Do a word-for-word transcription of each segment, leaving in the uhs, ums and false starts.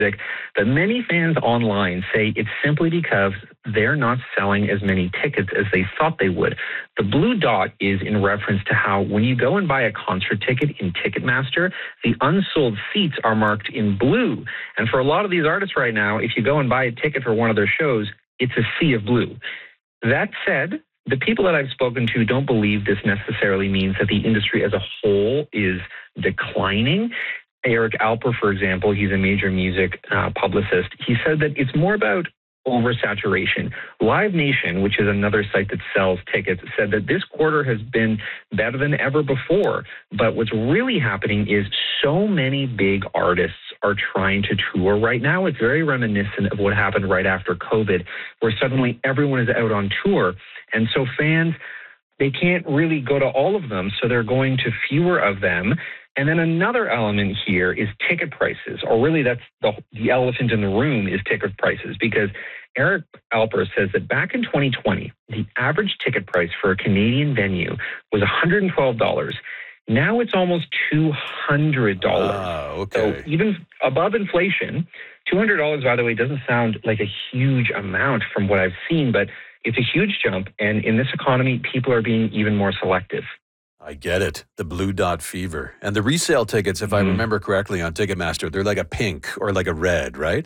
But many fans online say it's simply because they're not selling as many tickets as they thought they would. The blue dot is in reference to how when you go and buy a concert ticket in Ticketmaster, the unsold seats are marked in blue. And for a lot of these artists right now, if you go and buy a ticket for one of their shows, it's a sea of blue. That said, the people that I've spoken to don't believe this necessarily means that the industry as a whole is declining. Eric Alper, for example, he's a major music uh, publicist. He said that it's more about oversaturation. Live Nation, which is another site that sells tickets, said that this quarter has been better than ever before. But what's really happening is so many big artists are trying to tour right now. It's very reminiscent of what happened right after COVID, where suddenly everyone is out on tour. And so fans, they can't really go to all of them, so they're going to fewer of them. And then another element here is ticket prices, or really that's the, the elephant in the room is ticket prices, because Eric Alper says that back in twenty twenty, the average ticket price for a Canadian venue was one hundred twelve dollars. Now it's almost two hundred dollars. Ah, okay. So even above inflation, two hundred dollars, by the way, doesn't sound like a huge amount from what I've seen, but it's a huge jump. And in this economy, people are being even more selective. I get it. The blue dot fever. And the resale tickets, if mm. I remember correctly on Ticketmaster, they're like a pink or like a red, right?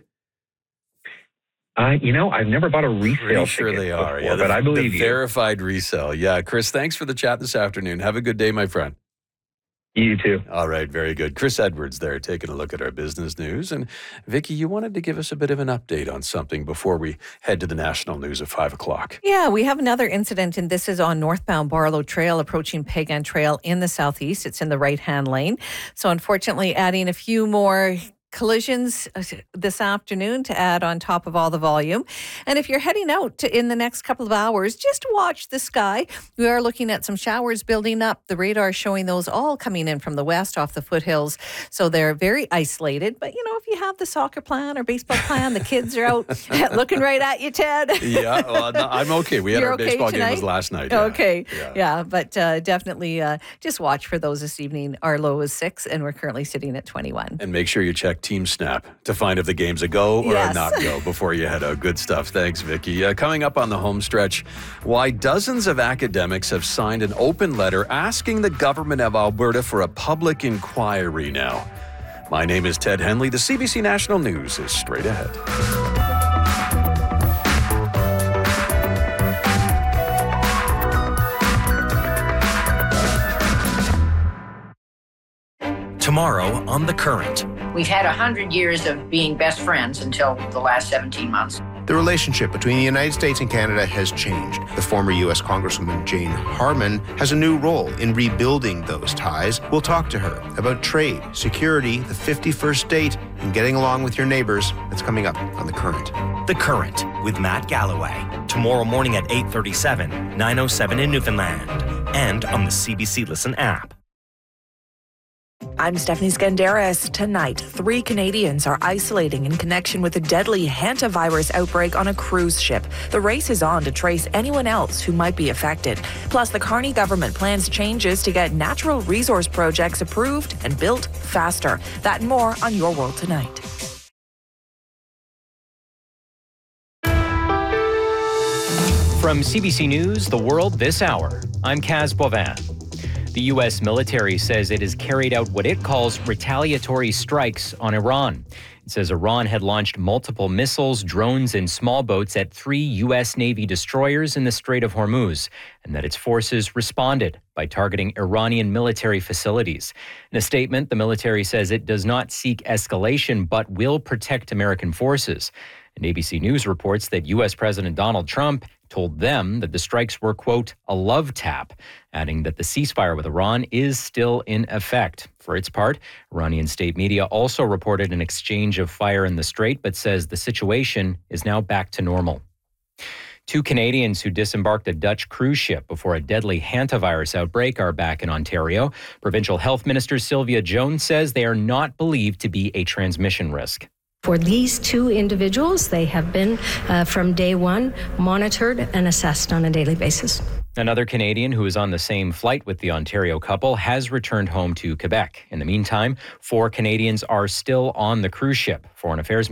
Uh, you know, I've never bought a resale Pretty sure ticket they are. before, Yeah, the, but I believe the you. verified resale. Yeah, Chris, thanks for the chat this afternoon. Have a good day, my friend. You too. All right, very good. Chris Edwards there taking a look at our business news. And Vicky, you wanted to give us a bit of an update on something before we head to the national news at five o'clock. Yeah, we have another incident, and this is on northbound Barlow Trail approaching Pagan Trail in the southeast. It's in the right-hand lane. So unfortunately, adding a few more collisions this afternoon to add on top of all the volume. And if you're heading out to, in the next couple of hours, just watch the sky. We are looking at some showers building up. The radar is showing those all coming in from the west off the foothills. So they're very isolated. But, you know, if you have the soccer plan or baseball plan, the kids are out looking right at you, Ted. Yeah, well, no, I'm okay. We had You're our okay baseball tonight? game was last night. Yeah. Okay. Yeah, yeah but uh, definitely uh, just watch for those this evening. Our low is six, and we're currently sitting at twenty-one. And make sure you check Team Snap to find if the game's a go or Yes. a not go before you head out. Good stuff. Thanks, Vicky. Uh, coming up on the home stretch, why dozens of academics have signed an open letter asking the government of Alberta for a public inquiry now. My name is Ted Henley. The C B C National News is straight ahead. Tomorrow on The Current. We've had one hundred years of being best friends until the last seventeen months. The relationship between the United States and Canada has changed. The former U S Congresswoman Jane Harman has a new role in rebuilding those ties. We'll talk to her about trade, security, the fifty-first state, and getting along with your neighbors. That's coming up on The Current. The Current with Matt Galloway. Tomorrow morning at eight thirty-seven, nine oh seven in Newfoundland, and on the C B C Listen app. I'm Stephanie Skandaris. Tonight, three Canadians are isolating in connection with a deadly hantavirus outbreak on a cruise ship. The race is on to trace anyone else who might be affected. Plus, the Carney government plans changes to get natural resource projects approved and built faster. That and more on Your World Tonight. From C B C News, The World This Hour, I'm Kaz Boivin. The U S military says it has carried out what it calls retaliatory strikes on Iran. It says Iran had launched multiple missiles, drones, and small boats at three U S Navy destroyers in the Strait of Hormuz, and that its forces responded by targeting Iranian military facilities. In a statement, the military says it does not seek escalation but will protect American forces. And A B C News reports that U S President Donald Trump told them that the strikes were, quote, a love tap, adding that the ceasefire with Iran is still in effect. For its part, Iranian state media also reported an exchange of fire in the strait, but says the situation is now back to normal. Two Canadians who disembarked a Dutch cruise ship before a deadly hantavirus outbreak are back in Ontario. Provincial Health Minister Sylvia Jones says they are not believed to be a transmission risk. For these two individuals, they have been, uh, from day one, monitored and assessed on a daily basis. Another Canadian who is on the same flight with the Ontario couple has returned home to Quebec. In the meantime, four Canadians are still on the cruise ship. Foreign Affairs